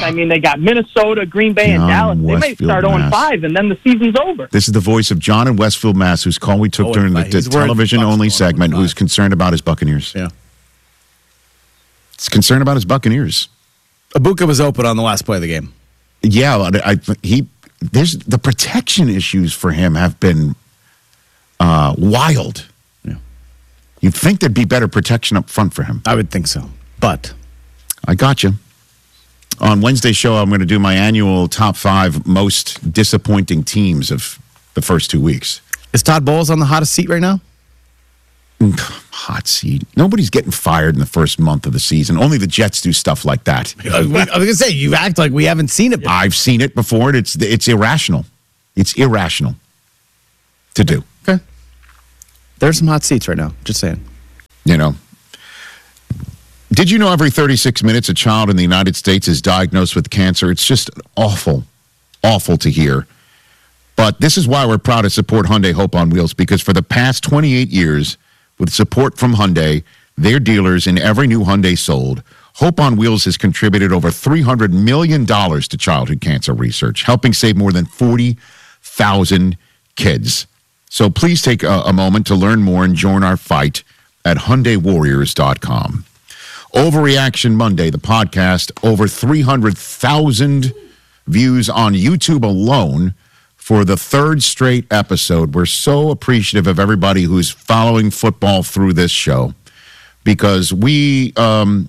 I mean, they got Minnesota, Green Bay, and Dallas. They might start 0-5, and then the season's over. This is the voice of John in Westfield, Mass., whose call we took during the television-only segment, who's concerned about his Buccaneers. Yeah. He's concerned about his Buccaneers. Ibuka was open on the last play of the game. Yeah, there's the protection issues for him have been wild. Yeah. You'd think there'd be better protection up front for him. I would think so, but I got you. On Wednesday's show, I'm going to do my annual top 5 most disappointing teams of the first 2 weeks. Is Todd Bowles on the hottest seat right now? Hot seat. Nobody's getting fired in the first month of the season. Only the Jets do stuff like that. I was going to say, you act like we haven't seen it before. I've seen it before. It's irrational. It's irrational to do. Okay. There's some hot seats right now. Just saying. You know. Did you know every 36 minutes a child in the United States is diagnosed with cancer? It's just awful to hear. But this is why we're proud to support Hyundai Hope on Wheels, because for the past 28 years, with support from Hyundai, their dealers in every new Hyundai sold, Hope on Wheels has contributed over $300 million to childhood cancer research, helping save more than 40,000 kids. So please take a moment to learn more and join our fight at HyundaiWarriors.com. Overreaction Monday, the podcast, over 300,000 views on YouTube alone for the third straight episode. We're so appreciative of everybody who's following football through this show, because we doing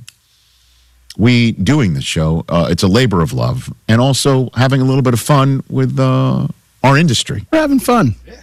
this show, it's a labor of love, and also having a little bit of fun with our industry. We're having fun. Yeah.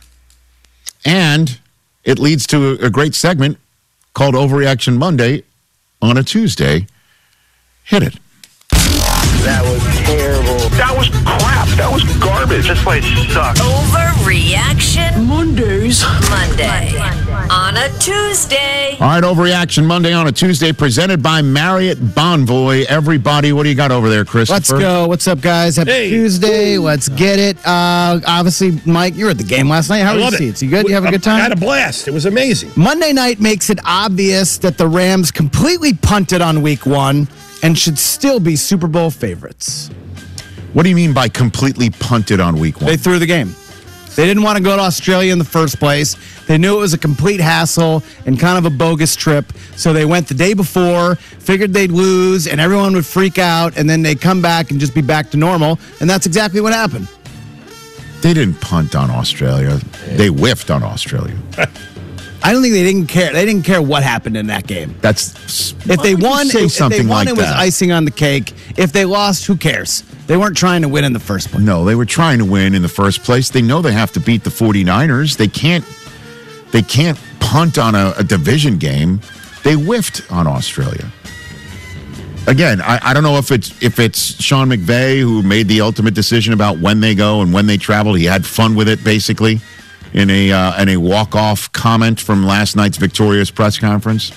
And it leads to a great segment called Overreaction Monday on a Tuesday. Hit it. That was terrible. That was crap. That was garbage. This place sucks. Overreaction Mondays. Monday on a Tuesday. All right, Overreaction Monday on a Tuesday, presented by Marriott Bonvoy. Everybody, what do you got over there, Christopher? Let's go. What's up, guys? Happy Tuesday. Let's get it. Obviously, Mike, you were at the game last night. How were the seats? You good? You have a good time? I had a blast. It was amazing. Monday night makes it obvious that the Rams completely punted on week 1 and should still be Super Bowl favorites. What do you mean by completely punted on week 1? They threw the game. They didn't want to go to Australia in the first place. They knew it was a complete hassle and kind of a bogus trip. So they went the day before, figured they'd lose, and everyone would freak out, and then they'd come back and just be back to normal. And that's exactly what happened. They didn't punt on Australia. They whiffed on Australia. I don't think they didn't care. They didn't care what happened in that game. If they won, it was icing on the cake. If they lost, who cares? They weren't trying to win in the first place. No, they were trying to win in the first place. They know they have to beat the 49ers. They can't punt on a division game. They whiffed on Australia. Again, I don't know if it's Sean McVay who made the ultimate decision about when they go and when they travel. He had fun with it, basically, in a walk-off comment from last night's victorious press conference.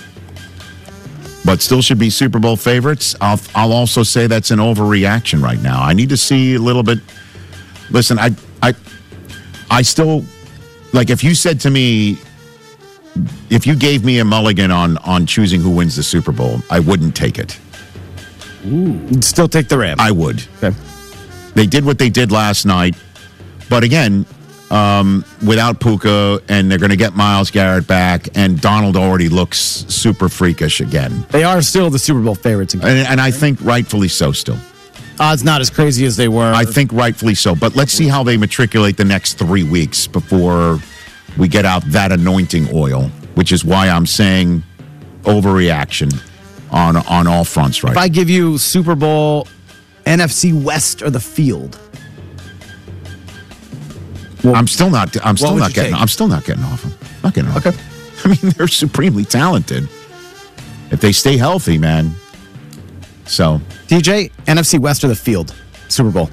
But still should be Super Bowl favorites. I'll also say that's an overreaction right now. I need to see a little bit. Listen, I still, like, if you said to me, if you gave me a mulligan on choosing who wins the Super Bowl, I wouldn't take it. Ooh. You'd still take the Rams. I would. Okay. They did what they did last night, but again, without Puka, and they're going to get Myles Garrett back, and Donald already looks super freakish again. They are still the Super Bowl favorites. And I think rightfully so still. Odds not as crazy as they were. I think rightfully so. But let's see how they matriculate the next 3 weeks before we get out that anointing oil, which is why I'm saying overreaction on all fronts right now. If I give you Super Bowl, NFC West, or the field? Well, I'm still not getting off them. Not getting off. Okay. I mean, they're supremely talented. If they stay healthy, man. So, DJ, NFC West or the field? Super Bowl.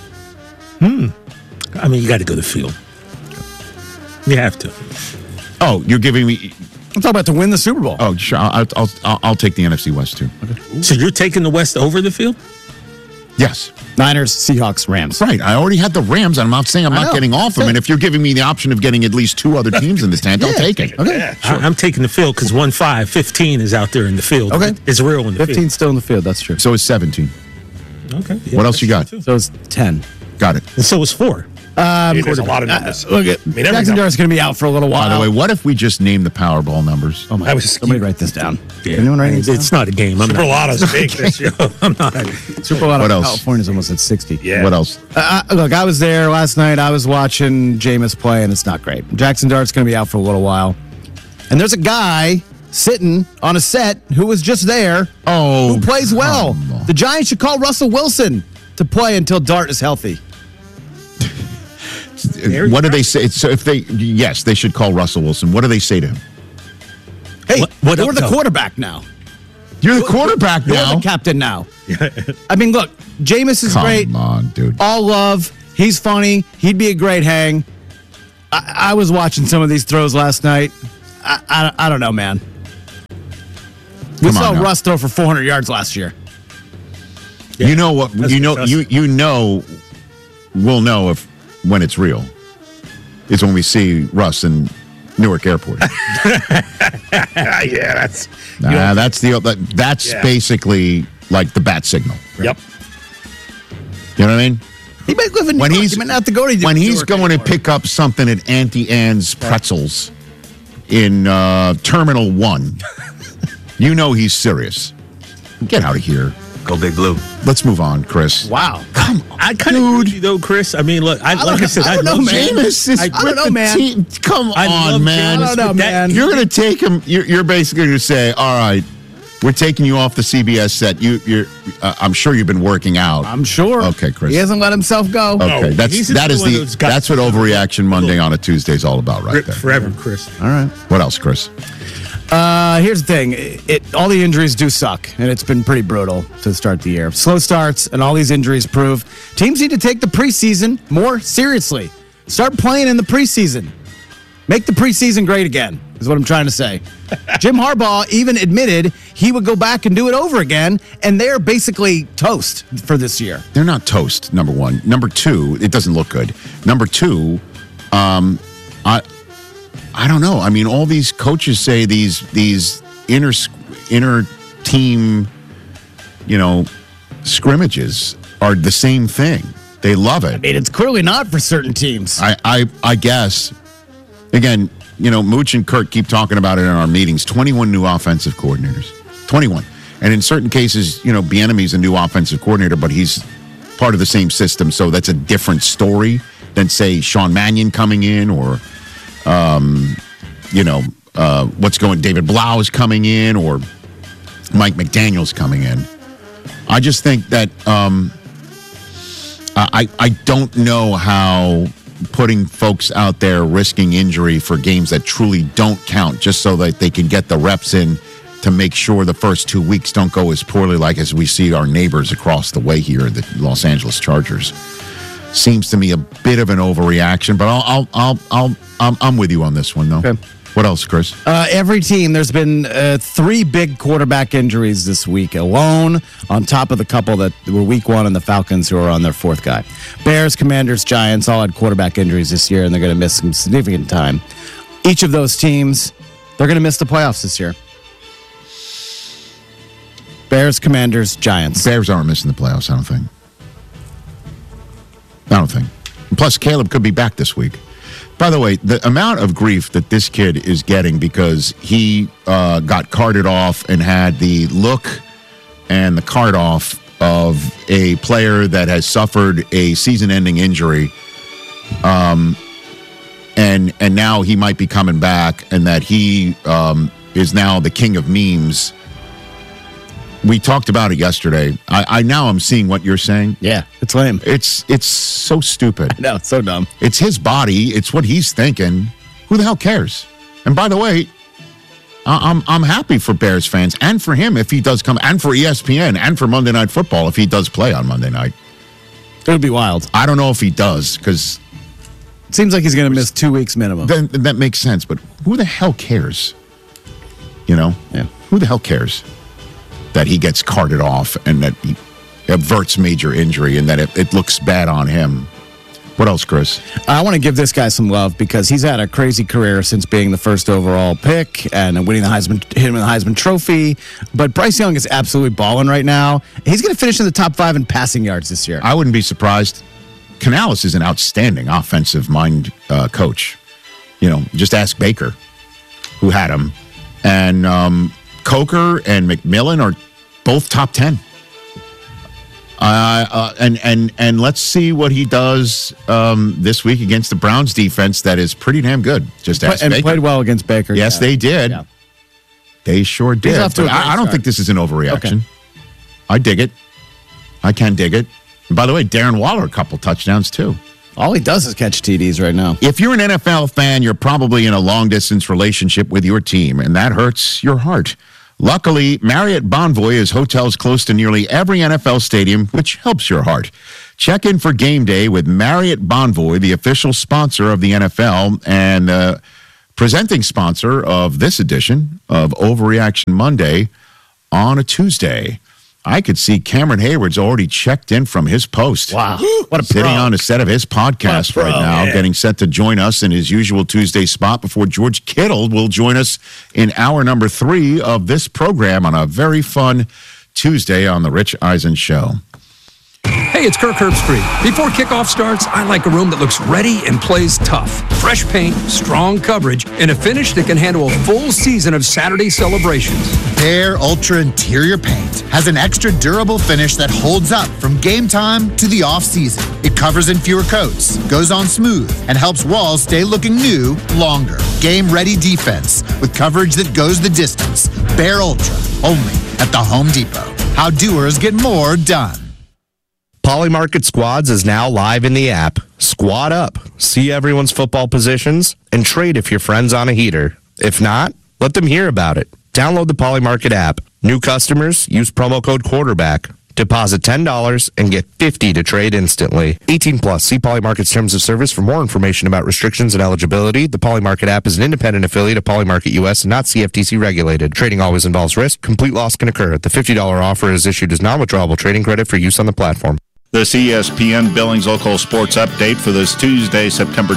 I mean, you got to go to the field. You have to. Oh, you're giving me. I'm talking about to win the Super Bowl. Oh, sure. I'll take the NFC West too. Okay. So you're taking the West over the field? Yes. Niners, Seahawks, Rams. Right. I already had the Rams. I'm not saying I'm not getting off them. And if you're giving me the option of getting at least 2 other teams in the tent, I'll take it. Okay. Yeah, sure. I'm taking the field because 15 is out there in the field. Okay. It's real in the 15 field. still in the field. That's true. So is 17. Okay. Yeah, What else you got? So it's 10. Got it. And so was 4. There's a lot of numbers. Look at Jackson Dart's going to be out for a little while. By the way, what if we just name the Powerball numbers? Oh my! I was- Somebody write this down. Yeah. Anyone writing this It's not a game. I'm Super not. Lotto's big this year. I'm not. Super Lotto What else? California's almost at 60. Yeah. What else? Look, I was there last night. I was watching Jameis play, and it's not great. Jackson Dart's going to be out for a little while. And there's a guy sitting on a set who was just there who plays well. come on. The Giants should call Russell Wilson to play until Dart is healthy. What do they say? So if they should call Russell Wilson. What do they say to him? Hey, What you're up, the though? quarterback now. You're the quarterback You're now. the captain now. I mean, look, Jameis is great. Come on, dude. All love. He's funny. He'd be a great hang. I was watching some of these throws last night. I don't know, man. We Come on saw now. Russ throw for 400 yards last year. Yeah. You know what? That's You know. fantastic. You know. We'll know when it's real. It's when we see Russ in Newark Airport. Yeah, that's. That's Yeah. basically like the bat signal. Yep. You know what I mean? He might live in New When York. he's He might not have to go to when he's Newark going anymore. to pick up something at Auntie Anne's Pretzels in Terminal 1, you know he's serious. Get out of here. Go Big Blue. Let's move on, Chris. Wow. Come on, I kind of agree with you, though, Chris. I mean, look, like I said, I I don't know, love man. Jameis is I don't with know, the man. team. Come I on, love man. Jameis. I don't know, With that- man. You're going to take him. You're basically going to say, "All right, we're taking you off the CBS set." You're. I'm sure you've been working out. I'm sure. Okay, Chris. He hasn't let himself go. Okay, No, he's that is the one who's got- that's what Overreaction Monday on a Tuesday is all about, right Rip there. forever, Chris. All right. What else, Chris? Here's the thing. All the injuries do suck, and it's been pretty brutal to start the year. Slow starts, and all these injuries prove teams need to take the preseason more seriously. Start playing in the preseason. Make the preseason great again, is what I'm trying to say. Jim Harbaugh even admitted he would go back and do it over again, and they're basically toast for this year. They're not toast. Number one. Number two, it doesn't look good. Number two, I don't know. I mean, all these coaches say these inner team, scrimmages are the same thing. They love it. I mean, it's clearly not for certain teams. I guess. Again, Mooch and Kurt keep talking about it in our meetings. 21 new offensive coordinators. 21. And in certain cases, Bieniemy's a new offensive coordinator, but he's part of the same system, so that's a different story than, say, Sean Mannion coming in or, David Blau is coming in or Mike McDaniel's coming in. I just think that I don't know how putting folks out there risking injury for games that truly don't count just so that they can get the reps in to make sure the first 2 weeks don't go as poorly like as we see our neighbors across the way here, the Los Angeles Chargers. Seems to me a bit of an overreaction, but I'm with you on this one though. Okay. What else, Chris? Every team, there's been 3 big quarterback injuries this week alone, on top of the couple that were week 1 and the Falcons who are on their 4th guy. Bears, Commanders, Giants all had quarterback injuries this year, and they're going to miss some significant time. Each of those teams, they're going to miss the playoffs this year. Bears, Commanders, Giants. Bears aren't missing the playoffs, I don't think. Plus, Caleb could be back this week. By the way, the amount of grief that this kid is getting because he got carted off and had the look and the card off of a player that has suffered a season-ending injury, and now he might be coming back, and that he is now the king of memes. We talked about it yesterday. I now I'm seeing what you're saying. Yeah, it's lame. It's so stupid. No, it's so dumb. It's his body. It's what he's thinking. Who the hell cares? And by the way, I'm happy for Bears fans and for him if he does come, and for ESPN and for Monday Night Football if he does play on Monday night. It would be wild. I don't know if he does because It seems like he's going to miss 2 weeks minimum. then that makes sense. But who the hell cares? Yeah. Who the hell cares that he gets carted off and that he averts major injury and that it looks bad on him? What else, Chris? I want to give this guy some love because he's had a crazy career since being the first overall pick and winning the Heisman Trophy. But Bryce Young is absolutely balling right now. He's going to finish in the top 5 in passing yards this year. I wouldn't be surprised. Canales is an outstanding offensive mind coach. Just ask Baker, who had him. And Coker and McMillan are both top 10. And let's see what he does this week against the Browns defense that is pretty damn good. Just ask Baker. And played well against Baker. Yes, they did. Yeah. They sure did. I don't think this is an overreaction. Okay. I dig it. I can dig it. And by the way, Darren Waller, a couple touchdowns too. All he does is catch TDs right now. If you're an NFL fan, you're probably in a long-distance relationship with your team, and that hurts your heart. Luckily, Marriott Bonvoy has hotels close to nearly every NFL stadium, which helps your heart. Check in for game day with Marriott Bonvoy, the official sponsor of the NFL and presenting sponsor of this edition of Overreaction Monday on a Tuesday. I could see Cameron Hayward's already checked in from his post. Wow. What a Sitting on a set of his podcast right now, getting set to join us in his usual Tuesday spot before George Kittle will join us in hour number 3 of this program on a very fun Tuesday on The Rich Eisen Show. Hey, it's Kirk Herbstreit. Before kickoff starts, I like a room that looks ready and plays tough. Fresh paint, strong coverage, and a finish that can handle a full season of Saturday celebrations. Behr Ultra Interior Paint has an extra durable finish that holds up from game time to the off-season. It covers in fewer coats, goes on smooth, and helps walls stay looking new longer. Game-ready defense with coverage that goes the distance. Behr Ultra, only at the Home Depot. How doers get more done. Polymarket Squads is now live in the app. Squad up, see everyone's football positions, and trade if your friend's on a heater. If not, let them hear about it. Download the Polymarket app. New customers, use promo code quarterback. Deposit $10 and get $50 to trade instantly. 18 plus. See Polymarket's terms of service for more information about restrictions and eligibility. The Polymarket app is an independent affiliate of Polymarket US and not CFTC regulated. Trading always involves risk. Complete loss can occur. The $50 offer is issued as non-withdrawable trading credit for use on the platform. This ESPN Billings Local Sports Update for this Tuesday, September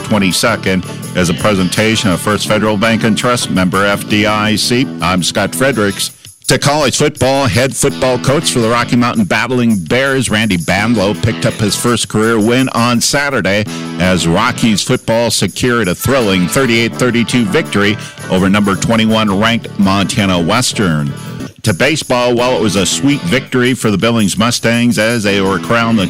22nd, is a presentation of First Federal Bank and Trust, member FDIC. I'm Scott Fredericks. To college football, head football coach for the Rocky Mountain Battling Bears, Randy Bandlow, picked up his first career win on Saturday as Rockies football secured a thrilling 38-32 victory over number 21 ranked Montana Western. To baseball, well, it was a sweet victory for the Billings Mustangs as they were crowned the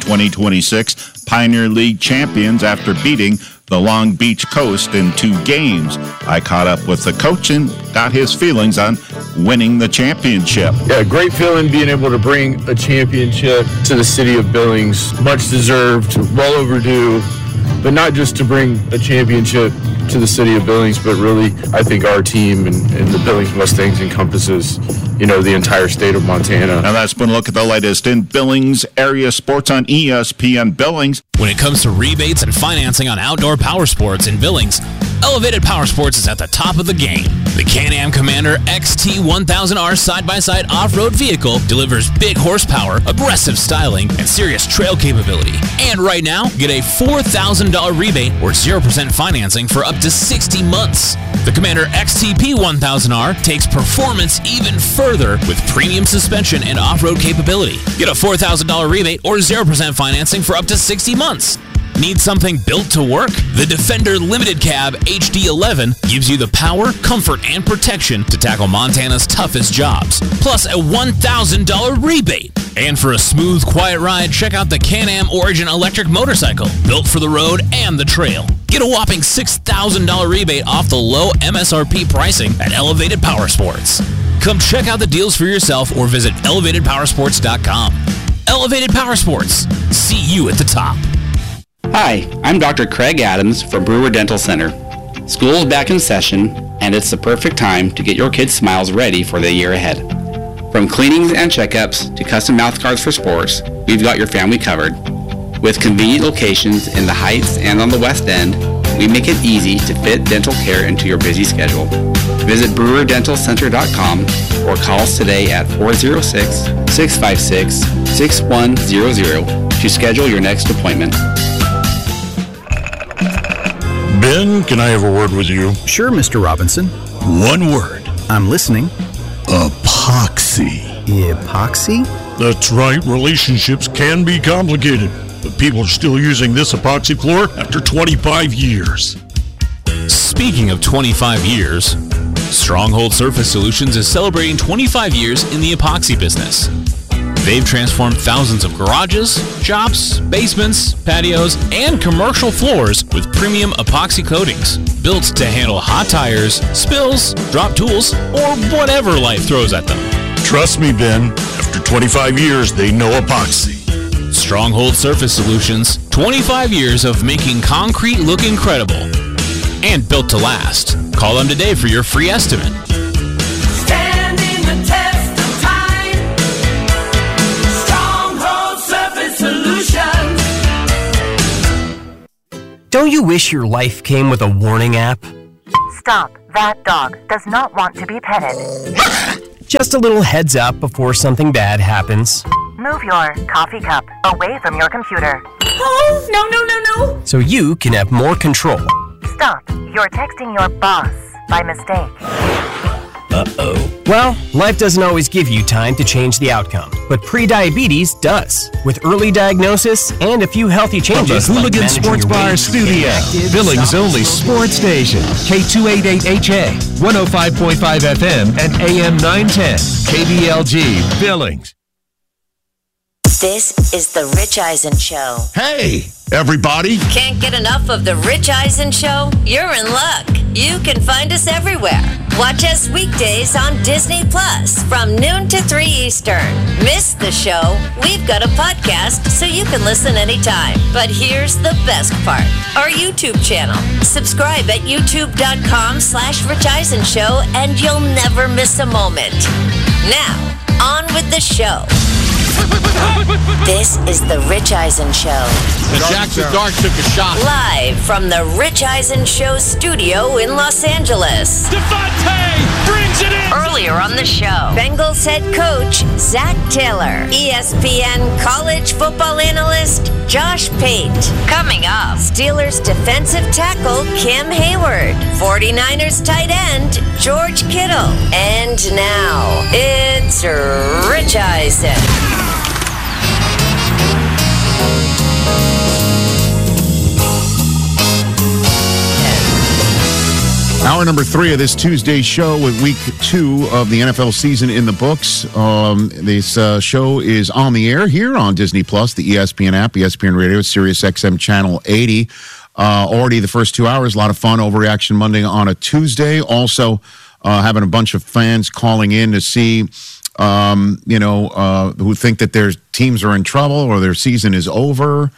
2026 Pioneer League champions after beating the Long Beach Coast in 2 games. I caught up with the coach and got his feelings on winning the championship. Yeah, great feeling being able to bring a championship to the city of Billings. Much deserved, well overdue, but not just to bring a championship to the city of Billings, but really, I think our team and the Billings Mustangs encompasses, the entire state of Montana. And that's been a look at the latest in Billings area sports on ESPN Billings. When it comes to rebates and financing on outdoor power sports in Billings, Elevated Power Sports is at the top of the game. The Can-Am Commander XT1000R side-by-side off-road vehicle delivers big horsepower, aggressive styling, and serious trail capability. And right now, get a $4,000 rebate or 0% financing for up to 60 months. The Commander XTP1000R takes performance even further with premium suspension and off-road capability. Get a $4,000 rebate or 0% financing for up to 60 months. Need something built to work? The Defender Limited Cab HD11 gives you the power, comfort, and protection to tackle Montana's toughest jobs, plus a $1,000 rebate. And for a smooth, quiet ride, check out the Can-Am Origin electric motorcycle, built for the road and the trail. Get a whopping $6,000 rebate off the low MSRP pricing at Elevated Power Sports. Come check out the deals for yourself or visit elevatedpowersports.com. Elevated Power Sports. See you at the top. Hi, I'm Dr. Craig Adams from Brewer Dental Center. School is back in session, and it's the perfect time to get your kids' smiles ready for the year ahead. From cleanings and checkups to custom mouth guards for sports, we've got your family covered. With convenient locations in the Heights and on the West End, we make it easy to fit dental care into your busy schedule. Visit brewerdentalcenter.com or call us today at 406-656-6100 to schedule your next appointment. Ben, can I have a word with you? Sure, Mr. Robinson. One word. I'm listening. Epoxy. Epoxy? That's right. Relationships can be complicated, but people are still using this epoxy floor after 25 years. Speaking of 25 years, Stronghold Surface Solutions is celebrating 25 years in the epoxy business. They've transformed thousands of garages, shops, basements, patios, and commercial floors with premium epoxy coatings, built to handle hot tires, spills, drop tools, or whatever life throws at them. Trust me, Ben, after 25 years, they know epoxy. Stronghold Surface Solutions, 25 years of making concrete look incredible and built to last. Call them today for your free estimate. Standing the test of time. Stronghold Surface Solutions. Don't you wish your life came with a warning app? Stop. That dog does not want to be petted. Just a little heads up before something bad happens. Move your coffee cup away from your computer. Oh, no. So you can have more control. Stop. You're texting your boss by mistake. Uh-oh. Well, life doesn't always give you time to change the outcome, but pre-diabetes does. With early diagnosis and a few healthy changes. From the Hooligan Sports Bar studio, Billings' only sports station, K288HA, 105.5 FM, and AM 910, KBLG, Billings. This is the Rich Eisen Show. Hey, everybody. Can't get enough of the Rich Eisen Show? You're in luck. You can find us everywhere. Watch us weekdays on Disney Plus from noon to 3 Eastern. Miss the show? We've got a podcast so you can listen anytime. But here's the best part. Our YouTube channel. Subscribe at youtube.com/Rich Eisen Show and you'll never miss a moment. Now, on with the show. This is the Rich Eisen Show. The Jackson Dart took a shot. Live from the Rich Eisen Show studio in Los Angeles. Devontae brings it in. Earlier on the show, Bengals head coach Zach Taylor, ESPN college football analyst Josh Pate. Coming up, Steelers defensive tackle Cam Hayward, 49ers tight end George Kittle. And now, it's Rich Eisen. Hour number 3 of this Tuesday show with week 2 of the NFL season in the books. This show is on the air here on Disney Plus, the ESPN app, ESPN Radio, Sirius XM Channel 80. Already the first 2 hours, a lot of fun. Overreaction Monday on a Tuesday. Also having a bunch of fans calling in to see, who think that their teams are in trouble or their season is over.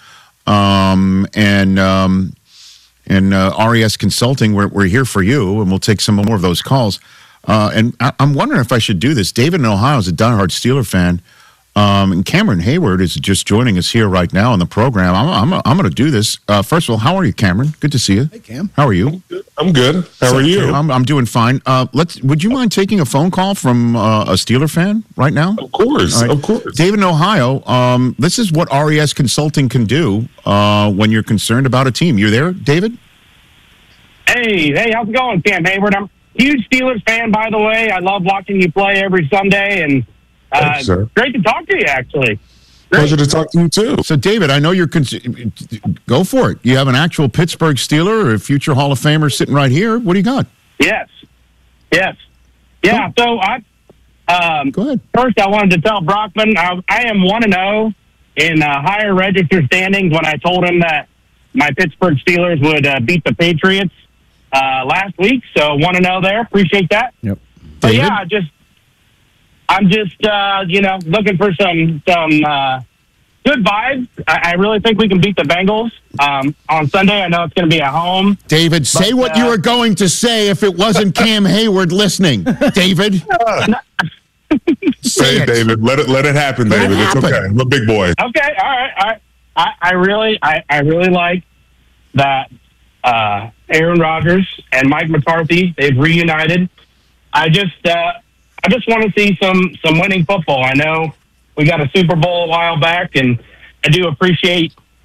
And RES Consulting, we're here for you, and we'll take some more of those calls. And I'm wondering if I should do this. David in Ohio is a diehard Steeler fan, and Cameron Hayward is just joining us here right now on the program. I'm going to do this. First of all, how are you, Cameron? Good to see you. Hey, Cam. How are you? I'm good. How are you? I'm doing fine. Would you mind taking a phone call from a Steeler fan right now? Of course, right. Of course. David in Ohio, this is what RES Consulting can do when you're concerned about a team. You there, David? Hey, how's it going, Cam Hayward? I'm a huge Steelers fan, by the way. I love watching you play every Sunday, and Thanks, sir. Great to talk to you, actually. Pleasure to talk to you, too. So, David, I know you're go for it. You have an actual Pittsburgh Steeler or a future Hall of Famer sitting right here. What do you got? Yes. Yeah, so go ahead. First, I wanted to tell Brockman I am 1-0 in higher register standings when I told him that my Pittsburgh Steelers would beat the Patriots last week. So 1-0 there. Appreciate that. Yep. But yeah, I'm just looking for some good vibes. I really think we can beat the Bengals on Sunday. I know it's going to be at home. David, say what you were going to say if it wasn't Cam Hayward listening. David. Say it, David. Let it happen, David. It's okay. I'm a big boy. Okay, all right. I really like that Aaron Rodgers and Mike McCarthy, they've reunited. I just want to see some winning football. I know we got a Super Bowl a while back, and I do appreciate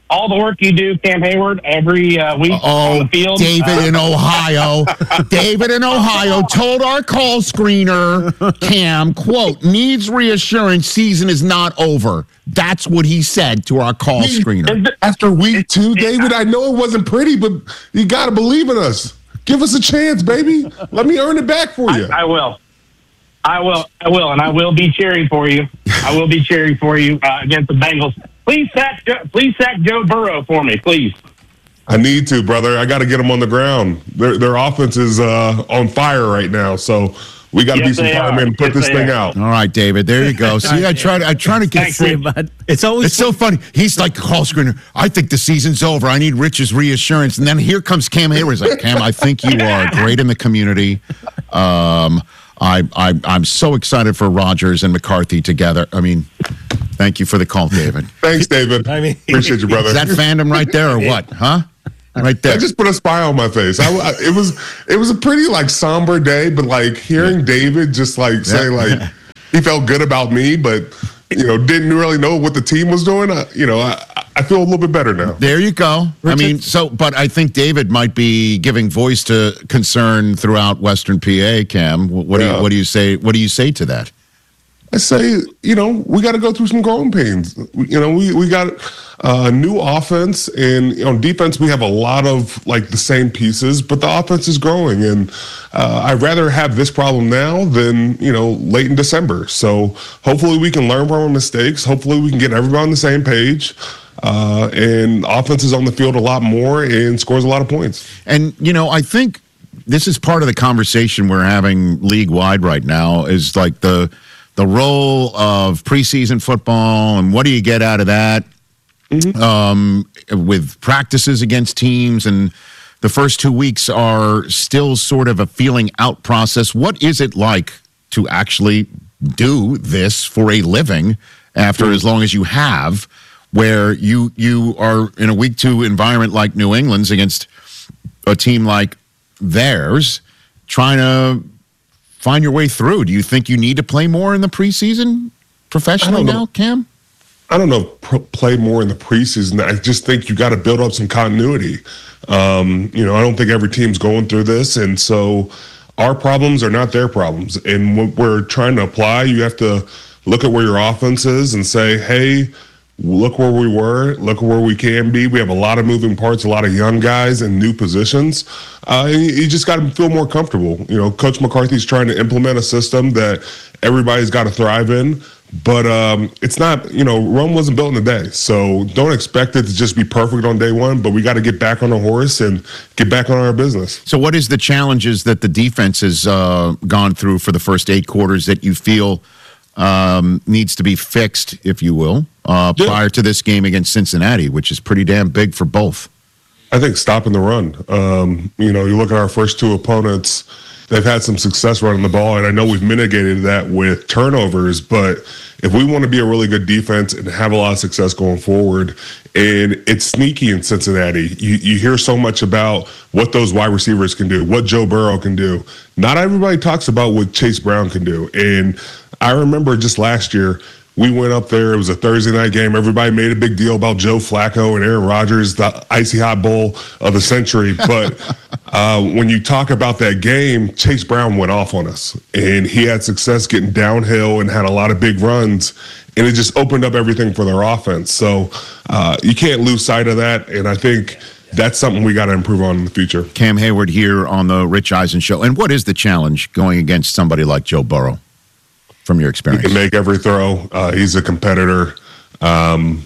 all the work you do, Cam Hayward, every week on the field. David in Ohio. David in Ohio told our call screener, Cam, quote, needs reassurance, season is not over. That's what he said to our call screener. After week 2, David, I know it wasn't pretty, but you got to believe in us. Give us a chance, baby. Let me earn it back for you. I will. And I will be cheering for you. I will be cheering for you against the Bengals. Please sack Joe Burrow for me, please. I need to, brother. I got to get them on the ground. Their offense is on fire right now, so we got to be some firemen and put this thing out. All right, David. There you go. See, I try to get free, but it's so funny. He's like a call screener. I think the season's over. I need Rich's reassurance, and then here comes Cam Hayward. He's like, Cam, I think you are great in the community. I'm so excited for Rodgers and McCarthy together. I mean, thank you for the call, David. Thanks, David. Appreciate you, brother. Is that fandom right there or what? Huh? Right there. That just put a smile on my face. It was a pretty somber day, but hearing David just say he felt good about me, but didn't really know what the team was doing. I feel a little bit better now. There you go. But I think David might be giving voice to concern throughout Western PA. Cam, what do you say? What do you say to that? I say, we got to go through some growing pains. We got a new offense, and on defense, we have a lot of the same pieces, but the offense is growing, and I'd rather have this problem now than late in December. So hopefully we can learn from our mistakes. Hopefully we can get everybody on the same page. And offense is on the field a lot more and scores a lot of points. And I think this is part of the conversation we're having league-wide right now is the role of preseason football and what do you get out of that with practices against teams. And the first 2 weeks are still sort of a feeling out process. What is it like to actually do this for a living after as long as you have, where you are in a week 2 environment like New England's against a team like theirs, trying to find your way through? Do you think you need to play more in the preseason professionally now, Cam? I don't know, play more in the preseason. I just think you got to build up some continuity. I don't think every team's going through this, and so our problems are not their problems. And what we're trying to apply, you have to look at where your offense is and say, hey, look where we were, look where we can be. We have a lot of moving parts, a lot of young guys in new positions. You just got to feel more comfortable. Coach McCarthy's trying to implement a system that everybody's got to thrive in. But it's not, Rome wasn't built in a day. So don't expect it to just be perfect on day one, but we got to get back on the horse and get back on our business. So what is the challenges that the defense has gone through for the first 8 quarters that you feel needs to be fixed, if you will, prior to this game against Cincinnati, which is pretty damn big for both? I think stopping the run. You look at our first 2 opponents, they've had some success running the ball, and I know we've mitigated that with turnovers, but if we want to be a really good defense and have a lot of success going forward, and it's sneaky in Cincinnati, you hear so much about what those wide receivers can do, what Joe Burrow can do. Not everybody talks about what Chase Brown can do, and I remember just last year, we went up there. It was a Thursday night game. Everybody made a big deal about Joe Flacco and Aaron Rodgers, the icy hot bowl of the century. But when you talk about that game, Chase Brown went off on us. And he had success getting downhill and had a lot of big runs. And it just opened up everything for their offense. So you can't lose sight of that. And I think that's something we got to improve on in the future. Cam Hayward here on the Rich Eisen Show. And what is the challenge going against somebody like Joe Burrow? From your experience, he can make every throw. He's a competitor. Not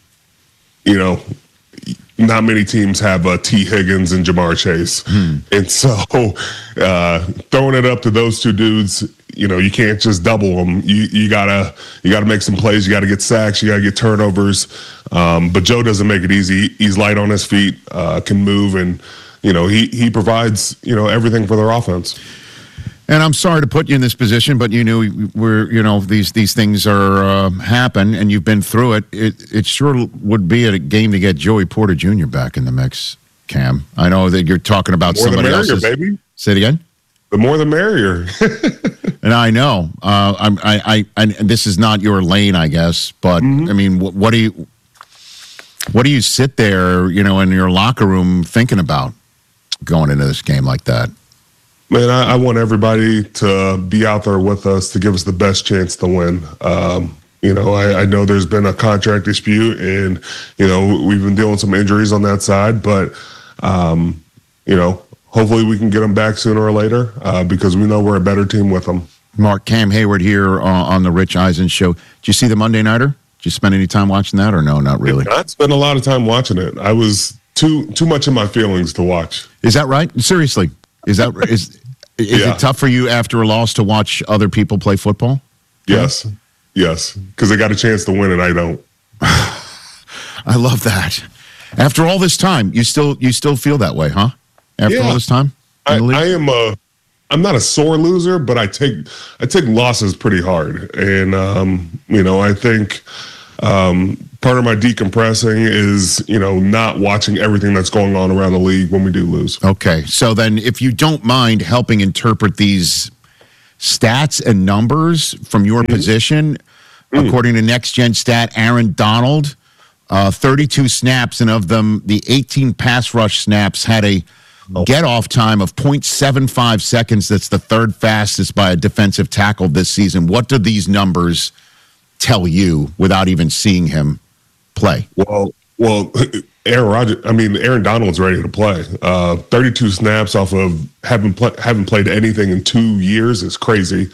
many teams have T. Higgins and Jamar Chase, and so throwing it up to those 2 dudes, you can't just double them. You gotta make some plays. You gotta get sacks. You gotta get turnovers. But Joe doesn't make it easy. He's light on his feet, can move, and he provides everything for their offense. And I'm sorry to put you in this position, but these things are happen, and you've been through it. It sure would be a game to get Joey Porter Jr. back in the mix, Cam. I know that you're talking about somebody else's. Baby. Say it again. The more, the merrier. And I know. I this is not your lane, I guess. But I mean, what do What do you sit there, in your locker room thinking about going into this game like that? Man, I want everybody to be out there with us to give us the best chance to win. I know there's been a contract dispute, and we've been dealing with some injuries on that side, but hopefully we can get them back sooner or later because we know we're a better team with them. Mark, Cam Hayward here on the Rich Eisen Show. Did you see the Monday Nighter? Did you spend any time watching that, or no? Not really. I spent a lot of time watching it. I was too much in my feelings to watch. Is that right? Seriously, is it tough for you after a loss to watch other people play football? Yes, because they got a chance to win and I don't. I love that. After all this time, you still feel that way, huh? After all this time, I'm not a sore loser, but I take losses pretty hard, and I think part of my decompressing is not watching everything that's going on around the league when we do lose. Okay, so then if you don't mind helping interpret these stats and numbers from your position, according to Next Gen Stat, Aaron Donald, 32 snaps, and of them, the 18 pass rush snaps had a get-off time of 0.75 seconds. That's the third fastest by a defensive tackle this season. What do these numbers tell you without even seeing him play? Well, Aaron Donald's ready to play. 32 snaps off of haven't played anything in 2 years is crazy.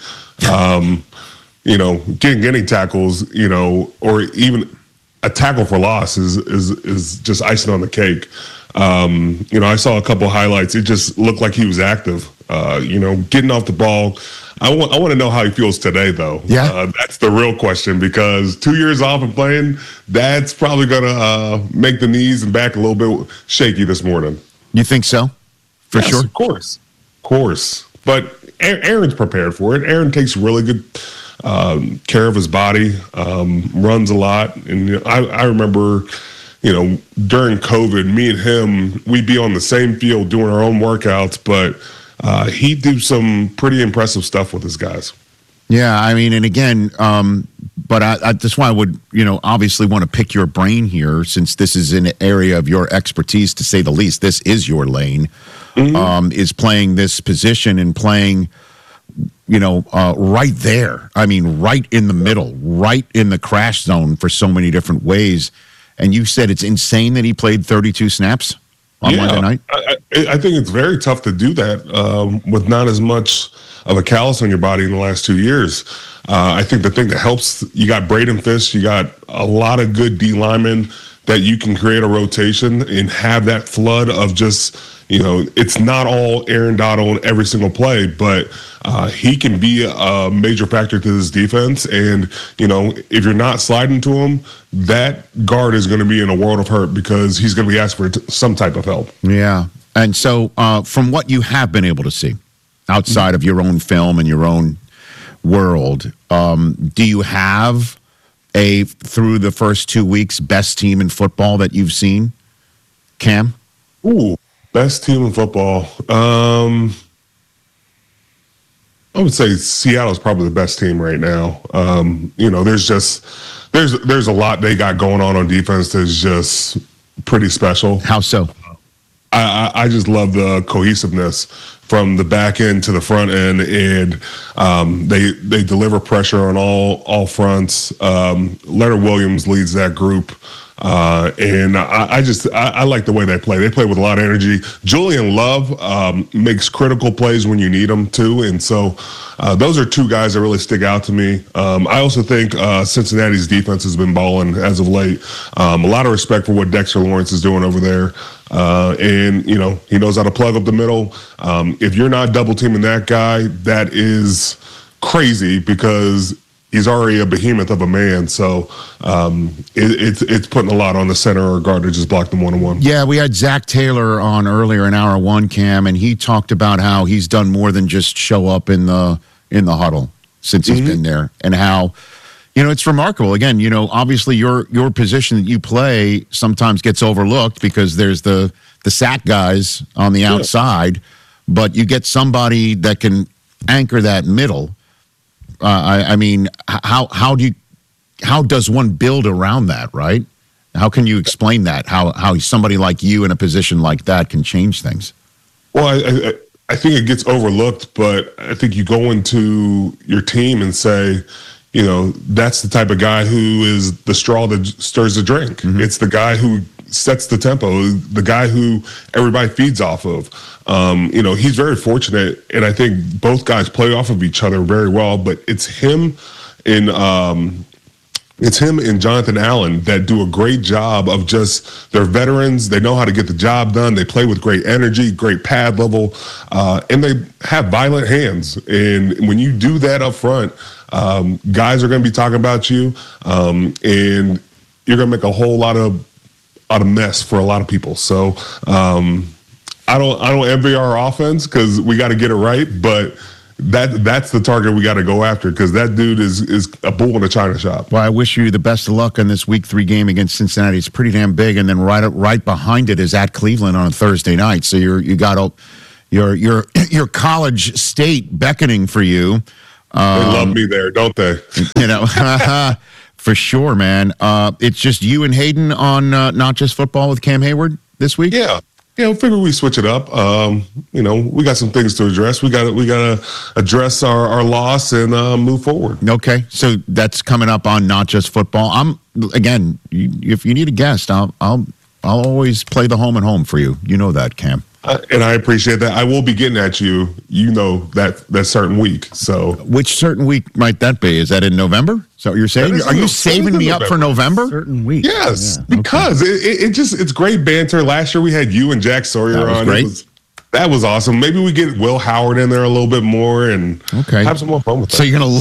Getting any tackles, or even a tackle for loss is just icing on the cake. I saw a couple highlights. It just looked like he was active. Getting off the ball. I want to know how he feels today, though. Yeah, that's the real question, because 2 years off and playing, that's probably gonna make the knees and back a little bit shaky this morning. You think so? For sure, of course. But Aaron's prepared for it. Aaron takes really good care of his body, runs a lot, and I remember. During COVID, me and him, we'd be on the same field doing our own workouts, but he'd do some pretty impressive stuff with his guys. Yeah, and again, but that's why I would, obviously want to pick your brain here, since this is an area of your expertise, to say the least. This is your lane, is playing this position and playing, right there. Right in the middle, right in the crash zone for so many different ways. And you said it's insane that he played 32 snaps on Monday night? I think it's very tough to do that with not as much of a callus on your body in the last 2 years. I think the thing that helps, you got Braden Fish, you got a lot of good D linemen that you can create a rotation and have that flood of just, it's not all Aaron Donald every single play, but he can be a major factor to this defense. And, if you're not sliding to him, that guard is going to be in a world of hurt because he's going to be asking for some type of help. Yeah. And so from what you have been able to see outside of your own film and your own world, do you have through the first 2 weeks, best team in football that you've seen, Cam? Ooh, best team in football. I would say Seattle's probably the best team right now. There's a lot they got going on defense that's just pretty special. How so? I just love the cohesiveness from the back end to the front end, and they deliver pressure on all fronts. Leonard Williams leads that group. And I like the way they play. They play with a lot of energy. Julian Love makes critical plays when you need them to, and so those are two guys that really stick out to me. I also think Cincinnati's defense has been balling as of late. A lot of respect for what Dexter Lawrence is doing over there, and he knows how to plug up the middle. If you're not double teaming that guy, that is crazy because he's already a behemoth of a man, so it's putting a lot on the center or guard to just block them one-on-one. Yeah, we had Zach Taylor on earlier in hour one, Cam, and he talked about how he's done more than just show up in the huddle since he's been there, and how it's remarkable. Again, obviously your position that you play sometimes gets overlooked because there's the sack guys on the outside, but you get somebody that can anchor that middle. How does one build around that, right? How can you explain that? How somebody like you in a position like that can change things? Well, I think it gets overlooked, but I think you go into your team and say, you know, that's the type of guy who is the straw that stirs the drink. Mm-hmm. It's the guy who sets the tempo, the guy who everybody feeds off of. You know, he's very fortunate, and I think both guys play off of each other very well, but it's him and Jonathan Allen that do a great job of just, they're veterans. They know how to get the job done. They play with great energy, great pad level, and they have violent hands. And when you do that up front, guys are going to be talking about you, and you're going to make a whole lot of mess for a lot of people. So I don't envy our offense because we got to get it right, but that's the target we got to go after because that dude is a bull in a china shop. Well, I wish you the best of luck on this Week 3 game against Cincinnati. It's pretty damn big, and then right behind it is at Cleveland on a Thursday night. So you got your College State beckoning for you. They love me there, don't they? You know, for sure, man. It's just you and Hayden on Not Just Football with Cam Hayward this week. Yeah. Yeah, we figure we switch it up. You know, we got some things to address. We got to address our loss and move forward. Okay, so that's coming up on Not Just Football. If you need a guest, I'll always play the home and home for you. You know that, Cam. And I appreciate that. I will be getting at you. You know that certain week. So, which certain week might that be? Is that in November? Is that what you're saying? Are you saving me up for November? Certain week. Yes, because it's great banter. Last year we had you and Jack Sawyer on. Great. That was awesome. Maybe we get Will Howard in there a little bit more and have some more fun with that. So you're gonna.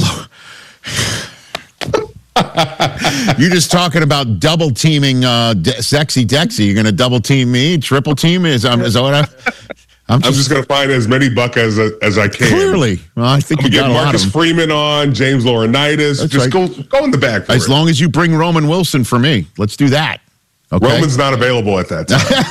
You're just talking about double teaming Sexy Dexy. You're going to double team me, triple team me? Is that what I'm just going to find as many buck as I can. Clearly. Well, I think you got get Marcus Freeman on, James Laurinaitis. That's just right. go in the back for as it. long as you bring Roman Wilson for me. Let's do that. Okay. Roman's not available at that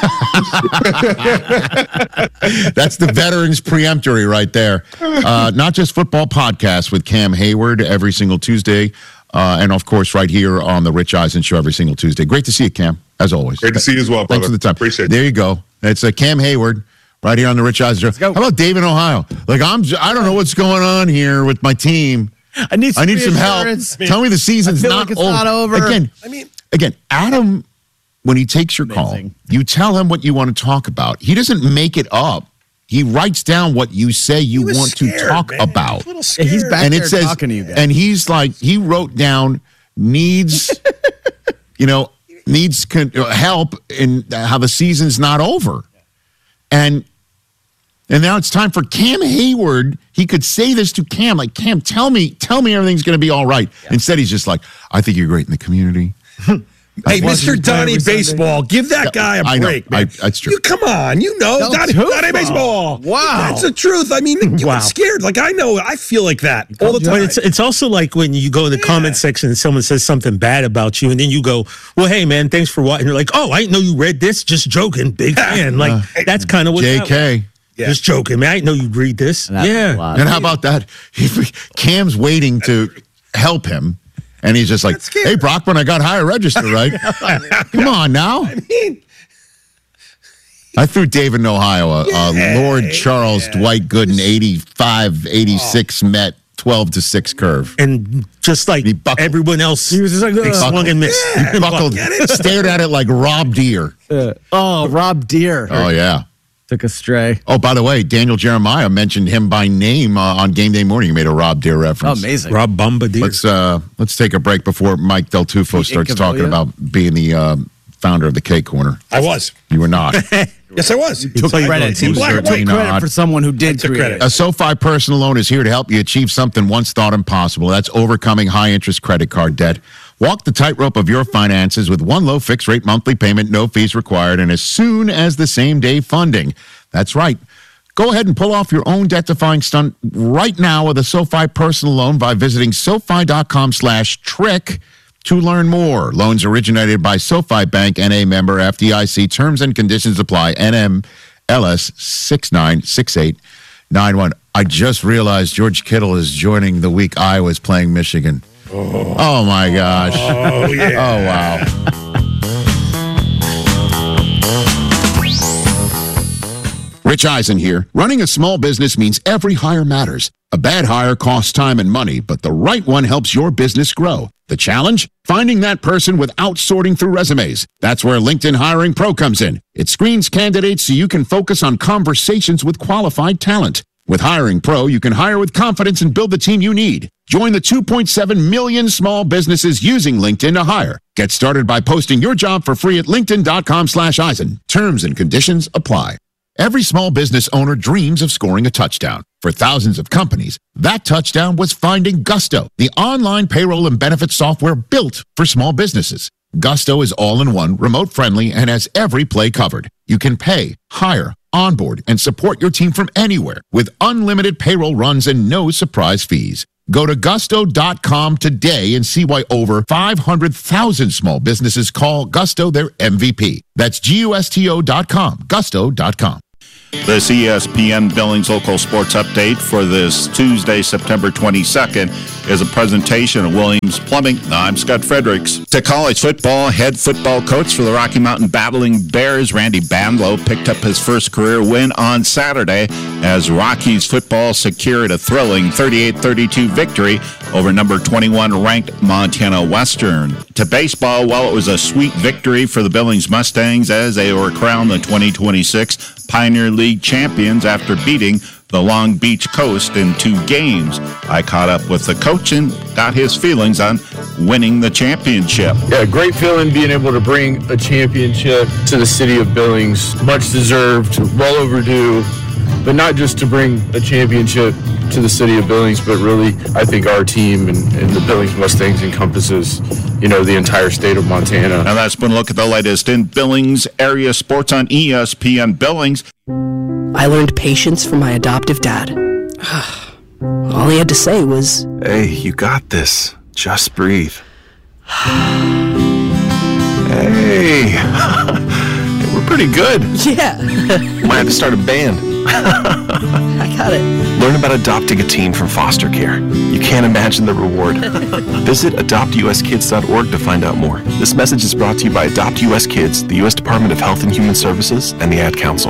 time. That's the veterans preemptory right there. Not Just Football podcast with Cam Hayward every single Tuesday. And, of course, right here on the Rich Eisen Show every single Tuesday. Great to see you, Cam, as always. Great to see you as well, brother. Thanks for the time. Appreciate it. There you go. It's Cam Hayward right here on the Rich Eisen Show. How about Dave in Ohio? Like, I don't know what's going on here with my team. I need some help. Tell me the season's not over. Again, Adam, when he takes your call, you tell him what you want to talk about. He doesn't make it up. He writes down what you say you want to talk about. He's back there talking to you guys. And he's like, he wrote down needs, help in how the season's not over. And now it's time for Cam Hayward. He could say this to Cam, like, Cam, tell me everything's going to be all right. Yeah. Instead, he's just like, I think you're great in the community. Hey, Mr. Donnie Baseball, give that guy a break, man. That's true. Come on, Donnie Baseball. Wow. That's the truth. I mean, you get scared. Like, I feel like that all the time. But it's also like when you go in the comment section and someone says something bad about you, and then you go, well, hey, man, thanks for watching. You're like, oh, I didn't know you read this. Just joking. Big fan. Like, that's kind of what JK. Yeah. Just joking, man. I didn't know you'd read this. And how about that? Cam's waiting to help him. And he's just like, hey, Brockman, I got higher register, right? Come on now. I threw David in Ohio, Lord Charles Dwight Gooden, 85-86 Met, 12-6 curve. And just like everyone else, he was just like, swung and missed. He buckled, stared at it like Rob Deere. Rob Deere. Oh, yeah. Took a stray. Oh, by the way, Daniel Jeremiah mentioned him by name on Game Day Morning. He made a Rob Deere reference. Oh, amazing. Rob Bombardier. Let's take a break before Mike Del Tufo starts talking about being the founder of the K Corner. I was. You were not. Yes, I was. Took credit for someone who did create it. A SoFi personal loan is here to help you achieve something once thought impossible. That's overcoming high-interest credit card debt. Walk the tightrope of your finances with one low fixed-rate monthly payment, no fees required, and as soon as the same-day funding. That's right. Go ahead and pull off your own debt-defying stunt right now with a SoFi personal loan by visiting SoFi.com/trick to learn more. Loans originated by SoFi Bank, N.A. member, FDIC. Terms and conditions apply. NMLS 696891. I just realized George Kittle is joining the week Iowa's playing Michigan. Oh my gosh. Oh, yeah. Oh, wow. Rich Eisen here. Running a small business means every hire matters. A bad hire costs time and money, but the right one helps your business grow. The challenge? Finding that person without sorting through resumes. That's where LinkedIn Hiring Pro comes in. It screens candidates so you can focus on conversations with qualified talent. With Hiring Pro, you can hire with confidence and build the team you need. Join the 2.7 million small businesses using LinkedIn to hire. Get started by posting your job for free at linkedin.com/Eisen. Terms and conditions apply. Every small business owner dreams of scoring a touchdown. For thousands of companies, that touchdown was finding Gusto, the online payroll and benefits software built for small businesses. Gusto is all-in-one, remote-friendly, and has every play covered. You can pay, hire, onboard, and support your team from anywhere with unlimited payroll runs and no surprise fees. Go to gusto.com today and see why over 500,000 small businesses call Gusto their MVP. That's gusto.com, gusto.com. This ESPN Billings Local Sports Update for this Tuesday, September 22nd, is a presentation of Williams Plumbing. I'm Scott Fredericks. To college football, head football coach for the Rocky Mountain Battling Bears, Randy Bandlow, picked up his first career win on Saturday as Rockies football secured a thrilling 38-32 victory over number 21 ranked Montana Western. To baseball, well, it was a sweet victory for the Billings Mustangs as they were crowned the 2026 Pioneer League champions after beating the Long Beach Coast in 2 games. I caught up with the coach and got his feelings on winning the championship. Yeah, great feeling being able to bring a championship to the city of Billings. Much deserved, well overdue, but not just to bring a championship to the city of Billings, but really I think our team and the Billings Mustangs encompasses, the entire state of Montana. Now that's been a look at the latest in Billings area sports on ESPN Billings. I learned patience from my adoptive dad. All he had to say was, "Hey, you got this. Just breathe." Hey, we're pretty good. Yeah. Might have to start a band. I got it. Learn about adopting a teen from foster care. You can't imagine the reward. Visit adoptuskids.org to find out more. This message is brought to you by Adopt US Kids, the U.S. Department of Health and Human Services, and the Ad Council.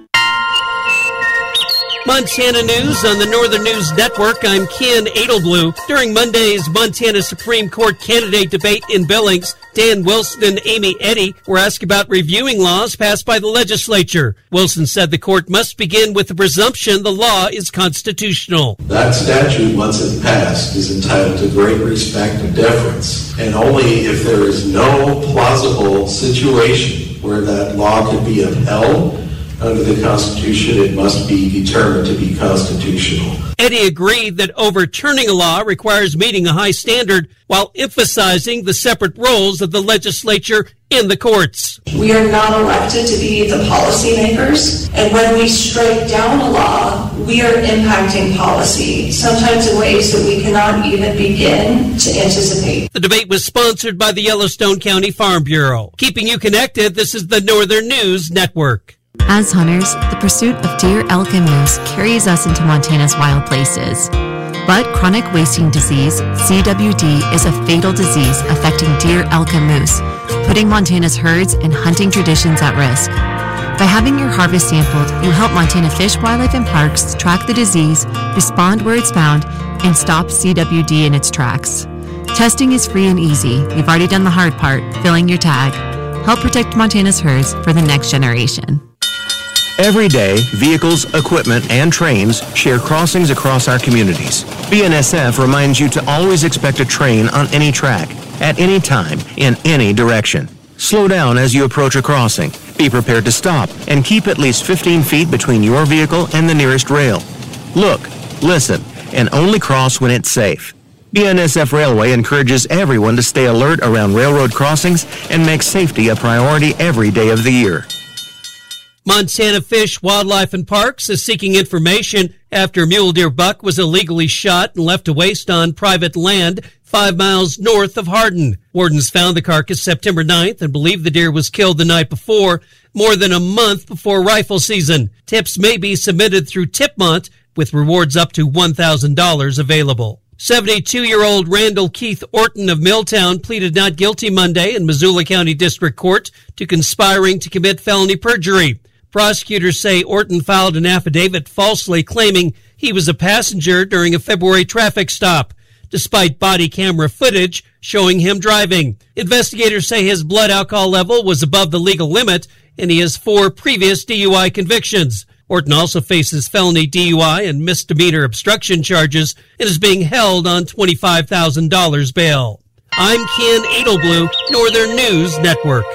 Montana News on the Northern News Network. I'm Ken Edelblue. During Monday's Montana Supreme Court candidate debate in Billings, Dan Wilson and Amy Eddy were asked about reviewing laws passed by the legislature. Wilson said the court must begin with the presumption the law is constitutional. That statute, once it passed, is entitled to great respect and deference. And only if there is no plausible situation where that law could be upheld under the Constitution, it must be determined to be constitutional. Eddy agreed that overturning a law requires meeting a high standard while emphasizing the separate roles of the legislature in the courts. We are not elected to be the policymakers, and when we strike down a law, we are impacting policy, sometimes in ways that we cannot even begin to anticipate. The debate was sponsored by the Yellowstone County Farm Bureau. Keeping you connected, this is the Northern News Network. As hunters, the pursuit of deer, elk, and moose carries us into Montana's wild places. But chronic wasting disease, CWD, is a fatal disease affecting deer, elk, and moose, putting Montana's herds and hunting traditions at risk. By having your harvest sampled, you help Montana Fish, Wildlife, and Parks track the disease, respond where it's found, and stop CWD in its tracks. Testing is free and easy. You've already done the hard part, filling your tag. Help protect Montana's herds for the next generation. Every day, vehicles, equipment, and trains share crossings across our communities. BNSF reminds you to always expect a train on any track, at any time, in any direction. Slow down as you approach a crossing. Be prepared to stop and keep at least 15 feet between your vehicle and the nearest rail. Look, listen, and only cross when it's safe. BNSF Railway encourages everyone to stay alert around railroad crossings and make safety a priority every day of the year. Montana Fish, Wildlife, and Parks is seeking information after a mule deer buck was illegally shot and left to waste on private land 5 miles north of Hardin. Wardens found the carcass September 9th and believe the deer was killed the night before, more than a month before rifle season. Tips may be submitted through Tipmont, with rewards up to $1,000 available. 72-year-old Randall Keith Orton of Milltown pleaded not guilty Monday in Missoula County District Court to conspiring to commit felony perjury. Prosecutors say Orton filed an affidavit falsely claiming he was a passenger during a February traffic stop, despite body camera footage showing him driving. Investigators say his blood alcohol level was above the legal limit, and he has 4 previous DUI convictions. Orton also faces felony DUI and misdemeanor obstruction charges and is being held on $25,000 bail. I'm Ken Edelblue, Northern News Network.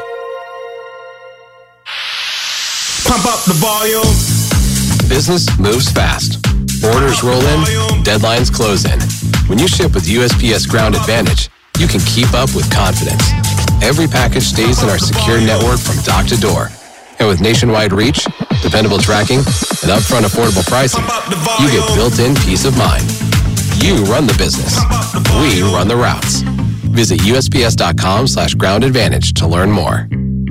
Pump up the volume. Business moves fast. Orders roll in, deadlines close in. When you ship with USPS Ground Advantage, you can keep up with confidence. Every package stays in our secure network from dock to door. And with nationwide reach, dependable tracking, and upfront affordable pricing, you get built-in peace of mind. You run the business. We run the routes. Visit USPS.com/Ground Advantage to learn more.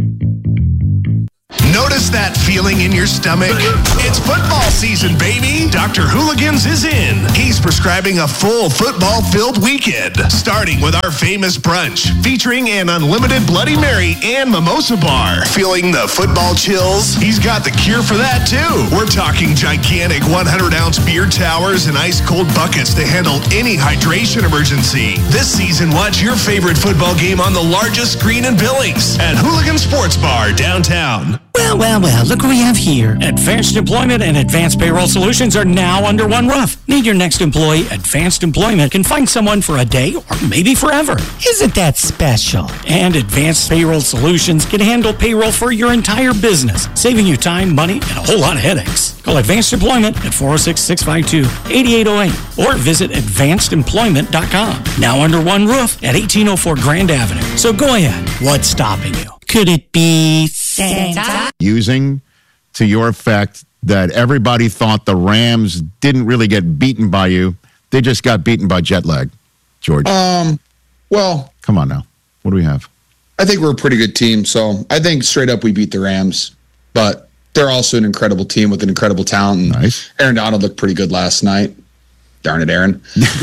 Notice that feeling in your stomach? It's football season, baby. Dr. Hooligans is in. He's prescribing a full football-filled weekend, starting with our famous brunch, featuring an unlimited Bloody Mary and mimosa bar. Feeling the football chills? He's got the cure for that, too. We're talking gigantic 100-ounce beer towers and ice-cold buckets to handle any hydration emergency. This season, watch your favorite football game on the largest screen in Billings at Hooligan Sports Bar downtown. Well, look what we have here. Advanced Employment and Advanced Payroll Solutions are now under one roof. Need your next employee? Advanced Employment can find someone for a day or maybe forever. Isn't that special? And Advanced Payroll Solutions can handle payroll for your entire business, saving you time, money, and a whole lot of headaches. Call Advanced Employment at 406-652-8808 or visit advancedemployment.com. Now under one roof at 1804 Grand Avenue. So go ahead. What's stopping you? Could it be Santa? Using to your effect that everybody thought the Rams didn't really get beaten by you. They just got beaten by jet lag, George. Well, come on now. What do we have? I think we're a pretty good team. So I think straight up we beat the Rams. But they're also an incredible team with an incredible talent. And nice. Aaron Donald looked pretty good last night. Darn it, Aaron.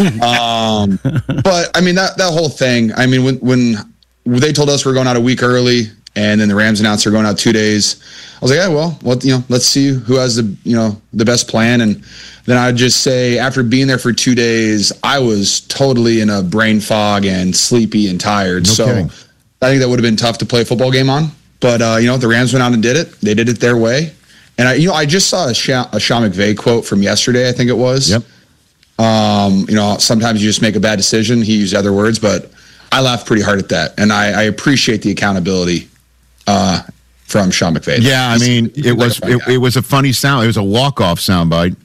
But, I mean, that whole thing, I mean, when they told us we're going out a week early, and then the Rams announced they're going out 2 days. I was like, yeah, well, let's see who has the best plan. And then I'd just say, after being there for 2 days, I was totally in a brain fog and sleepy and tired. So I think that would have been tough to play a football game on. But the Rams went out and did it. They did it their way. And I just saw a Sean McVay quote from yesterday. I think it was. Yep. Sometimes you just make a bad decision. He used other words, but I laughed pretty hard at that, and I appreciate the accountability from Sean McVay. Yeah, I mean, it was a funny sound. It was a walk-off soundbite.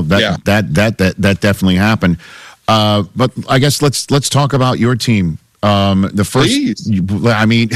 That definitely happened. But I guess let's talk about your team. The first, please. I mean,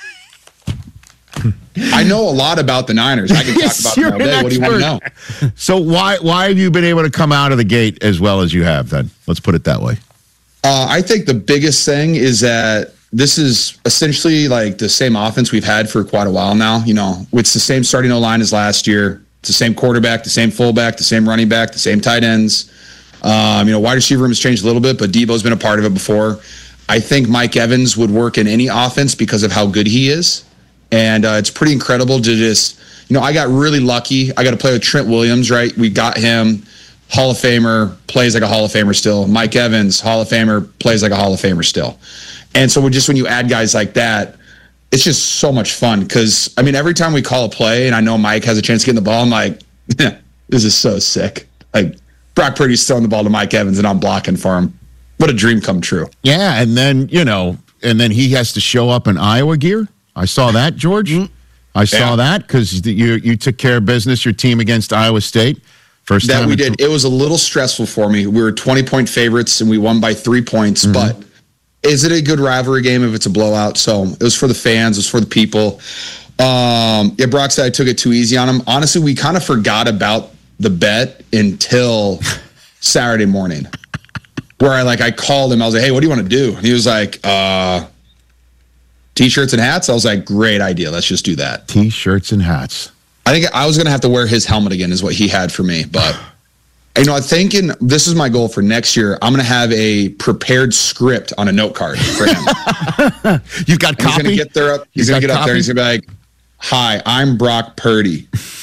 I know a lot about the Niners. I can talk about them all day. What do you want to know? So why have you been able to come out of the gate as well as you have? Then let's put it that way. I think the biggest thing is that this is essentially like the same offense we've had for quite a while now. It's the same starting O-line as last year. It's the same quarterback, the same fullback, the same running back, the same tight ends. Wide receiver room has changed a little bit, but Debo's been a part of it before. I think Mike Evans would work in any offense because of how good he is. And it's pretty incredible to just, I got really lucky. I got to play with Trent Williams, right? We got him. Hall of Famer, plays like a Hall of Famer still. Mike Evans, Hall of Famer, plays like a Hall of Famer still. And so when you add guys like that, it's just so much fun. Because, I mean, every time we call a play and I know Mike has a chance to get in the ball, I'm like, this is so sick. Like, Brock Purdy's throwing the ball to Mike Evans and I'm blocking for him. What a dream come true. Yeah, and then, he has to show up in Iowa gear. I saw that, George. I saw that because you took care of business, your team against Iowa State. First time that we did. It was a little stressful for me. We were 20-point favorites and we won by 3 points. Mm-hmm. But is it a good rivalry game if it's a blowout? So it was for the fans. It was for the people. Brock said I took it too easy on him. Honestly, we kind of forgot about the bet until Saturday morning, where I called him. I was like, hey, what do you want to do? And he was like, T-shirts and hats. I was like, great idea. Let's just do that. T-shirts and hats. I think I was going to have to wear his helmet again is what he had for me. But, I'm thinking this is my goal for next year. I'm going to have a prepared script on a note card for him. You got copy? He's going to get up there and he's going to be like, hi, I'm Brock Purdy.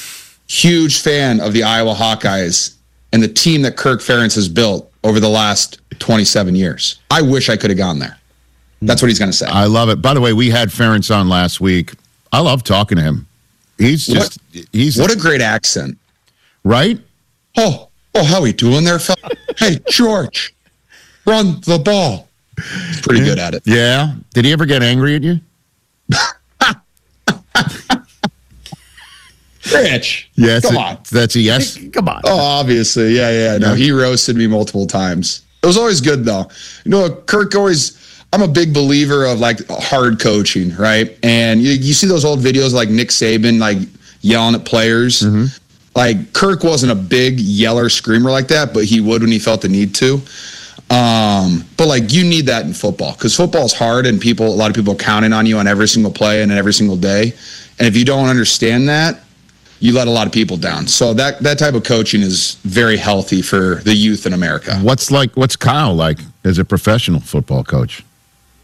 huge fan of the Iowa Hawkeyes and the team that Kirk Ferentz has built over the last 27 years. I wish I could have gone there. That's what he's going to say. I love it. By the way, we had Ferentz on last week. I love talking to him. What a great accent. Right? Oh, how we doing there, fella? Hey, George, run the ball. He's pretty good at it. Yeah. Did he ever get angry at you? Rich. Yes. Come on. That's a yes? Come on. Oh, obviously. Yeah. No, he roasted me multiple times. It was always good, though. You know, Kirk I'm a big believer of like hard coaching, right? And you see those old videos like Nick Saban, like yelling at players. Mm-hmm. Like Kirk wasn't a big yeller screamer like that, but he would when he felt the need to. But like you need that in football because football's hard and a lot of people are counting on you on every single play and every single day. And if you don't understand that, you let a lot of people down. So that type of coaching is very healthy for the youth in America. What's Kyle like as a professional football coach?